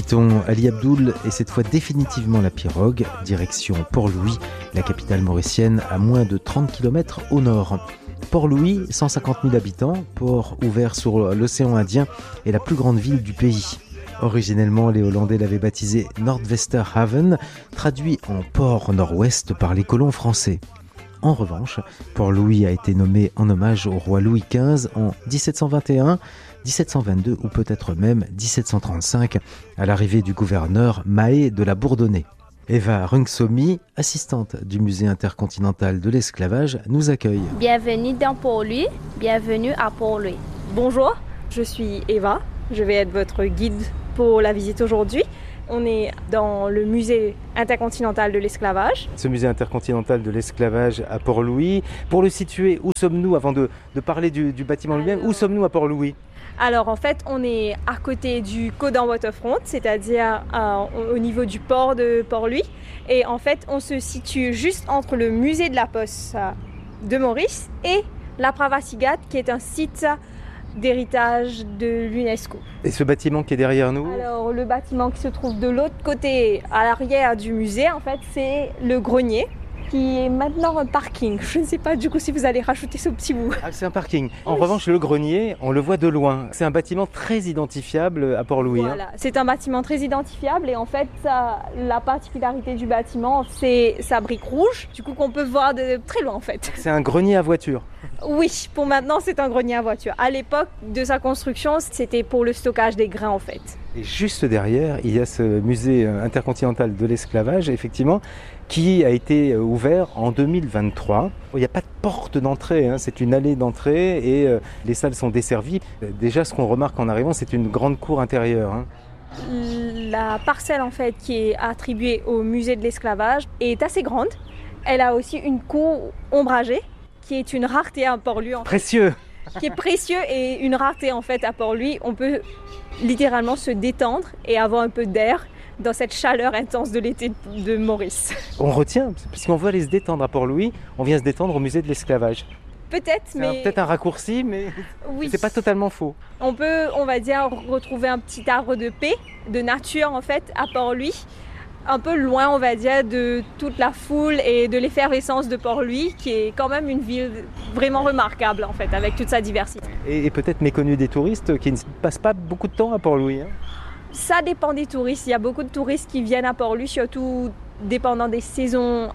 quittons Ali Abdoul et cette fois définitivement la pirogue, direction Port-Louis, la capitale mauricienne à moins de 30 km au nord. Port-Louis, 150 000 habitants, port ouvert sur l'océan Indien et la plus grande ville du pays. Originellement, les Hollandais l'avaient baptisé Noordwesterhaven, traduit en port nord-ouest par les colons français. En revanche, Port-Louis a été nommé en hommage au roi Louis XV en 1721, 1722 ou peut-être même 1735, à l'arrivée du gouverneur Mahé de la Bourdonnais. Eva Rungsomi, assistante du musée intercontinental de l'esclavage, nous accueille. Bienvenue dans Port-Louis, bienvenue à Port-Louis. Bonjour, je suis Eva, je vais être votre guide pour la visite aujourd'hui. On est dans le musée intercontinental de l'esclavage. Ce musée intercontinental de l'esclavage à Port-Louis. Pour le situer, où sommes-nous avant de parler du bâtiment lui-même? Où sommes-nous à Port-Louis? Alors en fait, on est à côté du Codan Waterfront, c'est-à-dire au niveau du port de Port-Louis. Et en fait, on se situe juste entre le musée de la Poste de Maurice et la Pravasigat, qui est un site d'héritage de l'UNESCO. Et ce bâtiment qui est derrière nous? Alors le bâtiment qui se trouve de l'autre côté, à l'arrière du musée, en fait, c'est le grenier, qui est maintenant un parking. Je ne sais pas du coup si vous allez rajouter ce petit bout. Ah, c'est un parking. En revanche, le grenier, on le voit de loin. C'est un bâtiment très identifiable à Port-Louis. Voilà, c'est un bâtiment très identifiable et en fait, la particularité du bâtiment, c'est sa brique rouge, du coup qu'on peut voir de très loin en fait. C'est un grenier à voiture. Oui, pour maintenant, c'est un grenier à voiture. À l'époque de sa construction, c'était pour le stockage des grains en fait. Et juste derrière, il y a ce musée intercontinental de l'esclavage, effectivement, qui a été ouvert en 2023. Il n'y a pas de porte d'entrée, c'est une allée d'entrée et les salles sont desservies. Déjà, ce qu'on remarque en arrivant, c'est une grande cour intérieure. La parcelle en fait qui est attribuée au musée de l'esclavage est assez grande. Elle a aussi une cour ombragée qui est une rareté à Port-Louis. Précieux. Qui est précieux et une rareté en fait à Port-Louis. On peut littéralement se détendre et avoir un peu d'air dans cette chaleur intense de l'été de Maurice. On retient, parce qu'on veut aller se détendre à Port-Louis, on vient se détendre au musée de l'esclavage. Peut-être, mais... peut-être un raccourci, mais oui. C'est pas totalement faux. On peut, on va dire, retrouver un petit arbre de paix, de nature en fait, à Port-Louis. Un peu loin, on va dire, de toute la foule et de l'effervescence de Port-Louis, qui est quand même une ville vraiment remarquable en fait, avec toute sa diversité. Et peut-être méconnue des touristes qui ne passent pas beaucoup de temps à Port-Louis. Ça dépend des touristes. Il y a beaucoup de touristes qui viennent à Port-Louis, surtout dépendant des saisons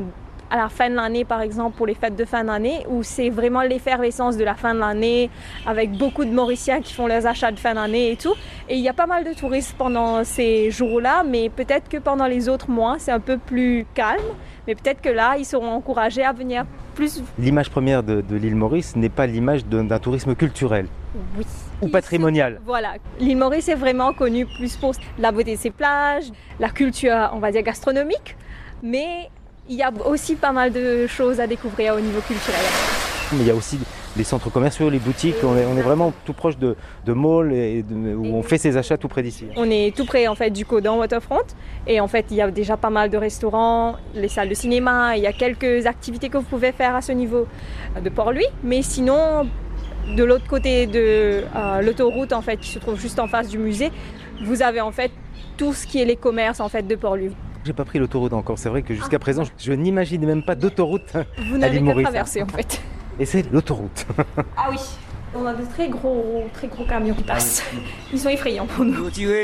à la fin de l'année, par exemple, pour les fêtes de fin d'année, où c'est vraiment l'effervescence de la fin de l'année, avec beaucoup de Mauriciens qui font leurs achats de fin d'année et tout. Et il y a pas mal de touristes pendant ces jours-là, mais peut-être que pendant les autres mois, c'est un peu plus calme. Mais peut-être que là, ils seront encouragés à venir plus. L'image première de l'île Maurice n'est pas l'image d'un tourisme culturel. Oui. Ou patrimonial. Voilà. L'île Maurice est vraiment connue plus pour la beauté de ses plages, la culture, on va dire, gastronomique. Mais il y a aussi pas mal de choses à découvrir au niveau culturel. Mais il y a aussi les centres commerciaux, les boutiques. On est vraiment tout proche de malls où on fait ses achats tout près d'ici. On est tout près en fait du Codan Waterfront et en fait il y a déjà pas mal de restaurants, les salles de cinéma. Il y a quelques activités que vous pouvez faire à ce niveau de Port-Louis. Mais sinon, de l'autre côté de l'autoroute en fait qui se trouve juste en face du musée, vous avez en fait tout ce qui est les commerces en fait de Port-Louis. J'ai pas pris l'autoroute encore. C'est vrai que jusqu'à présent, je n'imaginais même pas d'autoroute à l'île Maurice. Vous n'avez qu'à traverser en fait. Et c'est l'autoroute. Ah oui, on a de très gros camions qui passent. Ils sont effrayants pour nous.